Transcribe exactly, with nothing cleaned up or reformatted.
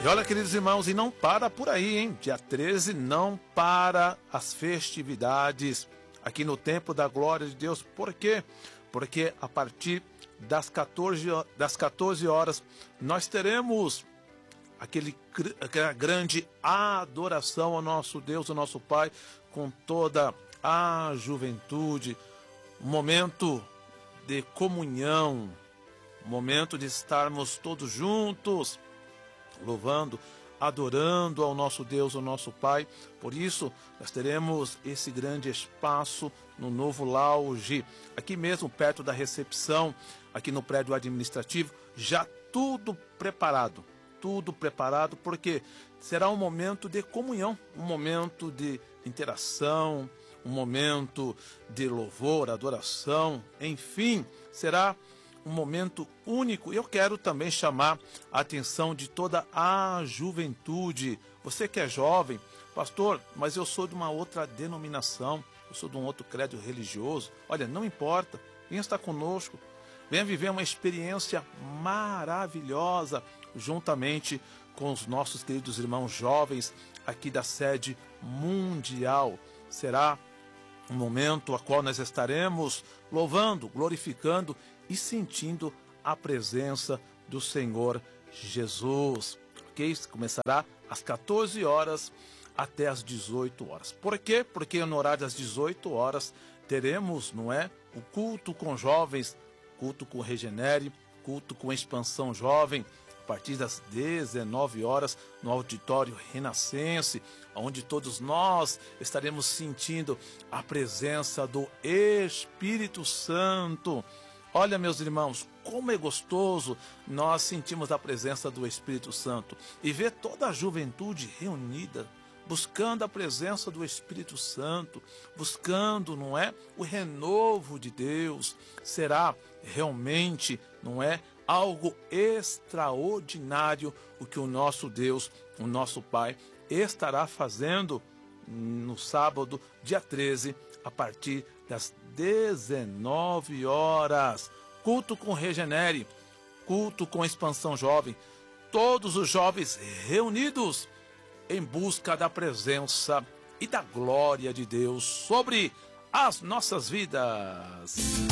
E olha, queridos irmãos, e não para por aí, hein? Dia treze não para as festividades aqui no Templo da Glória de Deus. Por quê? Porque a partir das quatorze, das quatorze horas nós teremos aquele, aquela grande adoração ao nosso Deus, ao nosso Pai, com toda a juventude. Um momento de comunhão, um momento de estarmos todos juntos, louvando, adorando ao nosso Deus, ao nosso Pai. Por isso, nós teremos esse grande espaço no Novo Lounge, aqui mesmo perto da recepção, aqui no prédio administrativo, já tudo preparado, tudo preparado, porque será um momento de comunhão, um momento de interação, um momento de louvor, adoração, enfim, será um momento único. Eu quero também chamar a atenção de toda a juventude. Você que é jovem, pastor, mas eu sou de uma outra denominação, eu sou de um outro credo religioso. Olha, não importa, venha estar conosco, venha viver uma experiência maravilhosa juntamente com os nossos queridos irmãos jovens aqui da sede mundial. Será um momento a qual nós estaremos louvando, glorificando e sentindo a presença do Senhor Jesus. Ok? Começará às quatorze horas até às dezoito horas. Por quê? Porque no horário das dezoito horas teremos, não é, o culto com jovens, culto com Regenere, culto com Expansão Jovem, a partir das dezenove horas, no auditório Renascense, onde todos nós estaremos sentindo a presença do Espírito Santo. Olha, meus irmãos, como é gostoso nós sentimos a presença do Espírito Santo e ver toda a juventude reunida, buscando a presença do Espírito Santo, buscando, não é, o renovo de Deus. Será realmente, não é, algo extraordinário o que o nosso Deus, o nosso Pai, estará fazendo no sábado, dia treze, a partir das dezenove horas. Culto com Regenere, culto com Expansão Jovem, todos os jovens reunidos em busca da presença e da glória de Deus sobre as nossas vidas.